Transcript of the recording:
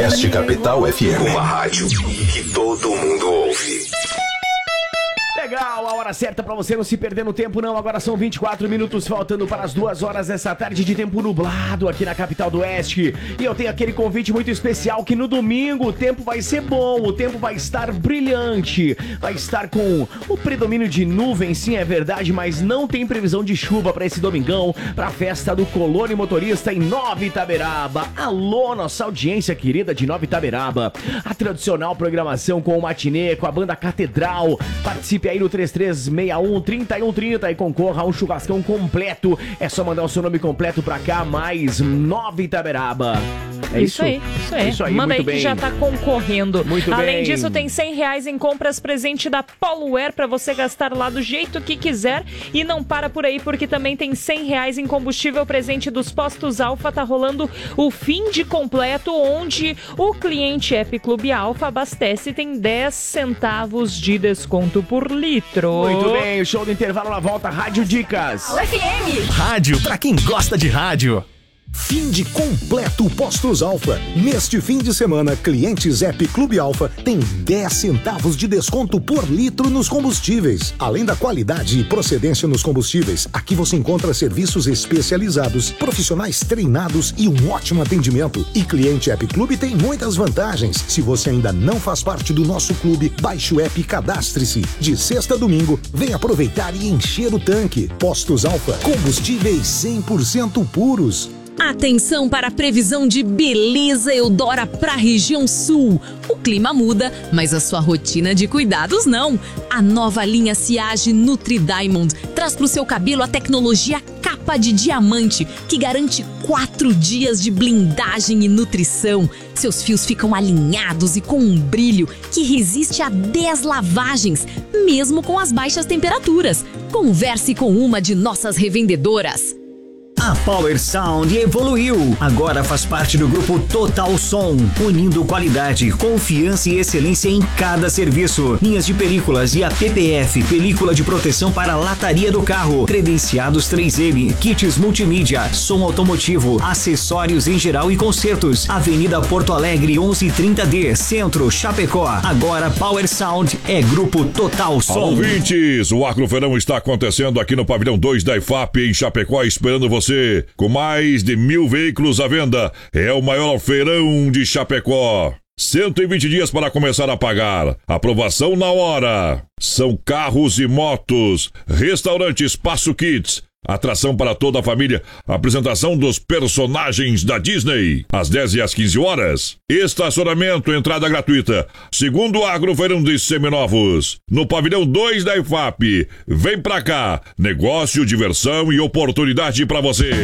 Oeste Capital FM. Uma rádio que todo mundo ouve. Legal, a hora certa pra você não se perder no tempo não. Agora são 24 minutos faltando para as 2 horas dessa tarde de tempo nublado aqui na capital do Oeste. E eu tenho aquele convite muito especial que no domingo o tempo vai ser bom, o tempo vai estar brilhante, vai estar com o predomínio de nuvens, sim, é verdade, mas não tem previsão de chuva para esse domingão, pra festa do Colônia Motorista em Nova Itaberaba. Alô, nossa audiência querida de Nova Itaberaba. A tradicional programação com o matinê, com a banda Catedral. Participe aí no 3361-3130 e concorra a um churrascão completo. É só mandar o seu nome completo pra cá, mais Nova Itaberaba. É isso? Isso aí. Manda aí que já tá concorrendo. Muito bem. Além disso, tem R$100 em compras presente da Poluer pra você gastar lá do jeito que quiser. E não para por aí, porque também tem R$100 em combustível presente dos postos Alfa. Tá rolando o fim de completo, onde o cliente App Clube Alfa abastece e tem 10 centavos de desconto por litro. Muito bem, o show do intervalo na volta, Rádio Dicas. FM. Rádio pra quem gosta de rádio. Fim de completo Postos Alfa. Neste fim de semana, clientes App Clube Alfa têm 10 centavos de desconto por litro nos combustíveis. Além da qualidade e procedência nos combustíveis, aqui você encontra serviços especializados, profissionais treinados e um ótimo atendimento. E cliente App Clube tem muitas vantagens. Se você ainda não faz parte do nosso clube, baixe o app e cadastre-se. De sexta a domingo, vem aproveitar e encher o tanque. Postos Alfa, combustíveis 100% puros. Atenção para a previsão de beleza Eudora para a região sul. O clima muda, mas a sua rotina de cuidados não. A nova linha Ciage Nutri Diamond traz para o seu cabelo a tecnologia capa de diamante, que garante 4 dias de blindagem e nutrição. Seus fios ficam alinhados e com um brilho que resiste a 10 lavagens, mesmo com as baixas temperaturas. Converse com uma de nossas revendedoras. A Power Sound evoluiu. Agora faz parte do grupo Total Som, unindo qualidade, confiança e excelência em cada serviço. Linhas de películas e a PPF, película de proteção para a lataria do carro, credenciados 3M, kits multimídia, som automotivo, acessórios em geral e concertos. Avenida Porto Alegre 1130D, Centro, Chapecó. Agora Power Sound é grupo Total Som. Alô, ouvintes, o Agrofeirão está acontecendo aqui no pavilhão 2 da IFAP em Chapecó, esperando você. Com mais de 1.000 veículos à venda, é o maior feirão de Chapecó. 120 dias para começar a pagar. Aprovação na hora. São carros e motos. Restaurante Espaço Kids. Atração para toda a família. Apresentação dos personagens da Disney. Às 10 e às 15 horas. Estacionamento, entrada gratuita. Segundo Agrofeirão de Seminovos. No pavilhão 2 da IFAP. Vem pra cá. Negócio, diversão e oportunidade pra você.